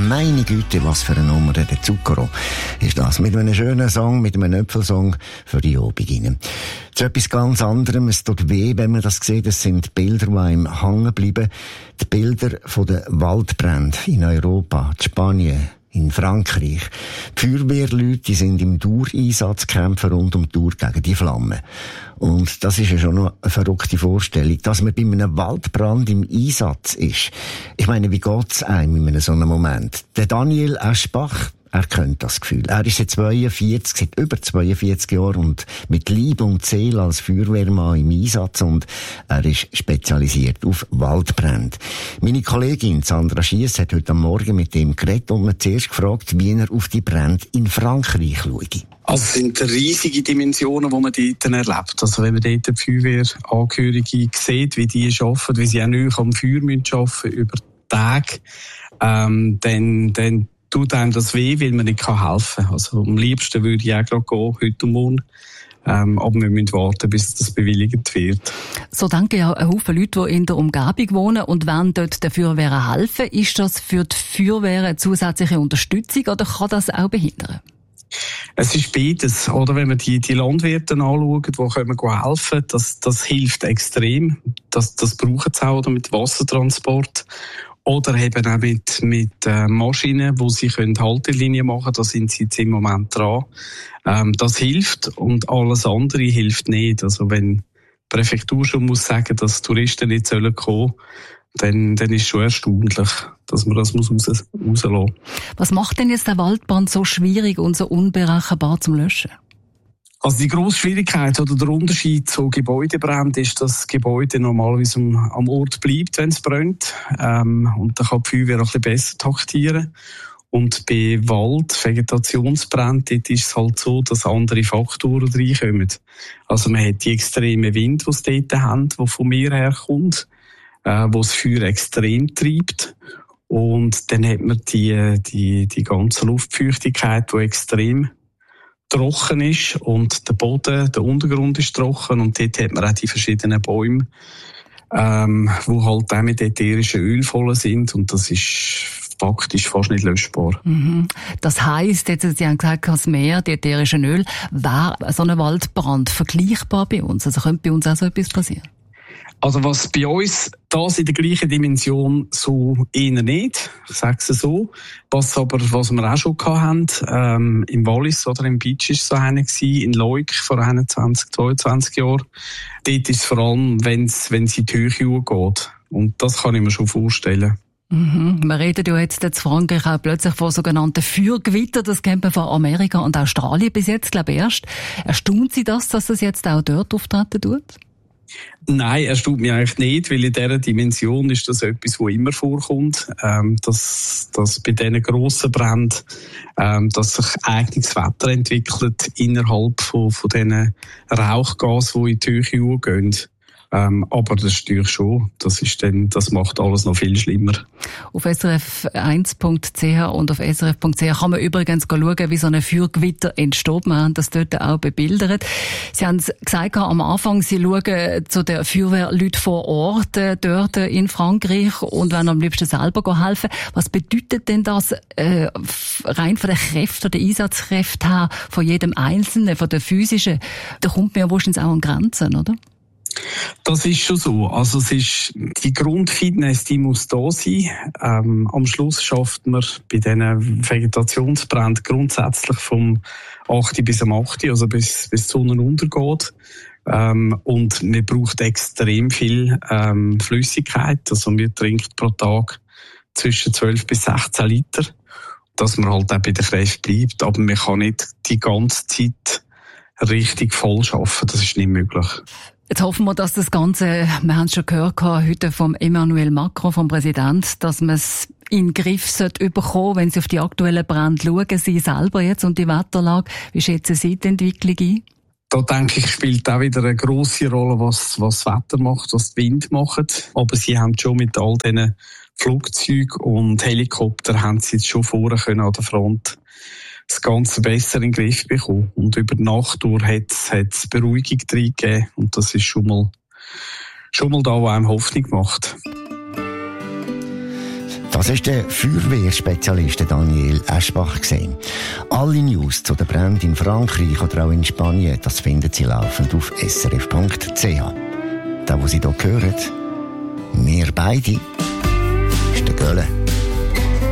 Meine Güte, was für eine Nummer, der Zucchero ist das. Mit einem schönen Song, mit einem Äpfelsong für die Obig rein. Zu etwas ganz anderem. Es tut weh, wenn man das sieht. Das sind Bilder, die einem hängen bleiben. Die Bilder von den Waldbränden in Europa, in Spanien, in Frankreich. Die Feuerwehrleute, die sind im Dauereinsatz, kämpfen rund um die Uhr gegen die Flammen. Und das ist ja schon noch eine verrückte Vorstellung, dass man bei einem Waldbrand im Einsatz ist. Ich meine, wie geht's einem in einem so einem Moment? Der Daniel Eschbach, er kennt das Gefühl. Er ist seit über 42 Jahren und mit Liebe und Seele als Feuerwehrmann im Einsatz und er ist spezialisiert auf Waldbrände. Meine Kollegin Sandra Schiess hat heute Morgen mit ihm geredet und mir zuerst gefragt, wie er auf die Brände in Frankreich schaut. Also es sind riesige Dimensionen, die man dort erlebt. Also wenn man dort die Feuerwehrangehörige sieht, wie die arbeiten, wie sie auch nicht am Feuer arbeiten müssen, über Tage, dann tut einem das weh, weil man nicht helfen kann. Also am liebsten würde ich auch gerade gehen, heute Morgen. Aber wir müssen warten, bis das bewilligt wird. So denken ja ein Haufen Leute, die in der Umgebung wohnen und wollen dort der Feuerwehr helfen. Ist das für die Feuerwehr eine zusätzliche Unterstützung oder kann das auch behindern? Es ist beides, oder? Wenn man die Landwirte anschaut, die können helfen, das hilft extrem. Das brauchen sie auch, oder mit Wassertransport. Oder eben auch mit Maschinen, wo sie Haltelinien machen können. Da sind sie jetzt im Moment dran. Das hilft und alles andere hilft nicht. Also wenn die Präfektur schon muss sagen, dass Touristen nicht kommen sollen, dann ist es schon erstaunlich, dass man das rauslassen muss. Was macht denn jetzt der Waldbrand so schwierig und so unberechenbar zum Löschen? Also die grosse Schwierigkeit oder der Unterschied zu Gebäudebränden ist, dass das Gebäude normalerweise am Ort bleibt, wenn es brennt. Und dann kann die Feuerwehr auch ein bisschen besser taktieren. Und bei Vegetationsbränden, dort ist es halt so, dass andere Faktoren reinkommen. Also man hat die extremen Wind, die sie dort haben, die von mir herkommt, wo das Feuer extrem treibt. Und dann hat man die ganze Luftfeuchtigkeit, die extrem trocken ist und der Boden, der Untergrund ist trocken und dort hat man auch die verschiedenen Bäume, wo halt auch mit ätherischen Öl voll sind und das ist faktisch fast nicht löschbar. Das heisst, jetzt, Sie haben gesagt, das Meer, die ätherischen Öl, wäre so ein Waldbrand vergleichbar bei uns? Also könnte bei uns auch so etwas passieren? Also was bei uns das in der gleichen Dimension so eher nicht, ich sage es so. Was wir auch schon hatten, im Wallis oder im Beach ist so einer gewesen, in Leuk vor 22 Jahren. Dort ist es vor allem, wenn es in die Höhe geht. Und das kann ich mir schon vorstellen. Wir reden ja jetzt in Frankreich auch plötzlich von sogenannten Feuergewittern. Das kennt man von Amerika und Australien bis jetzt, glaube ich, erst. Erstaunt Sie das, dass das jetzt auch dort auftreten tut? Nein, erstaunt mich eigentlich nicht, weil in dieser Dimension ist das etwas, was immer vorkommt, dass bei diesen grossen Bränden, dass sich eigenes Wetter entwickelt innerhalb von diesen Rauchgasen, die in die Höhe gehen. Aber das ist natürlich schon, das macht alles noch viel schlimmer. Auf srf1.ch und auf srf.ch kann man übrigens schauen, wie so ein Feuergewitter entsteht. Wir haben das dort auch bebildert. Sie haben gesagt am Anfang, Sie schauen zu den Feuerwehrleuten vor Ort dort in Frankreich und wollen am liebsten selber helfen. Was bedeutet denn das rein von den Kräften, den Einsatzkräften her, von jedem Einzelnen, von der physischen? Da kommt man ja wahrscheinlich auch an Grenzen, oder? Das ist schon so. Also es ist, die Grundfitness, die muss da sein. Am Schluss schafft man bei diesen Vegetationsbränden grundsätzlich vom 8 bis am 8, also bis die Sonne untergeht. Und man braucht extrem viel Flüssigkeit. Also man trinkt pro Tag zwischen 12 bis 16 Liter, dass man halt auch bei der Kräfte bleibt. Aber man kann nicht die ganze Zeit richtig voll arbeiten. Das ist nicht möglich. Jetzt hoffen wir, dass das Ganze, wir haben es schon gehört heute vom Emmanuel Macron, vom Präsident, dass man es in den Griff bekommen, wenn Sie auf die aktuellen Brände schauen, Sie selber jetzt und die Wetterlage. Wie schätzen Sie die Entwicklung ein? Da denke ich, spielt auch wieder eine grosse Rolle, was das Wetter macht, was der Wind macht. Aber Sie haben schon mit all diesen Flugzeugen und Helikoptern haben Sie jetzt schon vorher können an der Front das Ganze besser in den Griff bekommen. Und über die Nacht durch hat es Beruhigung drin gegeben. Und das ist schon mal da, was einem Hoffnung macht. Das ist der Feuerwehrspezialist Daniel Eschbach gesehen. Alle News zu den Bränden in Frankreich oder auch in Spanien, das finden Sie laufend auf srf.ch. Der, was Sie hier hören, wir beide, ist der Gölle.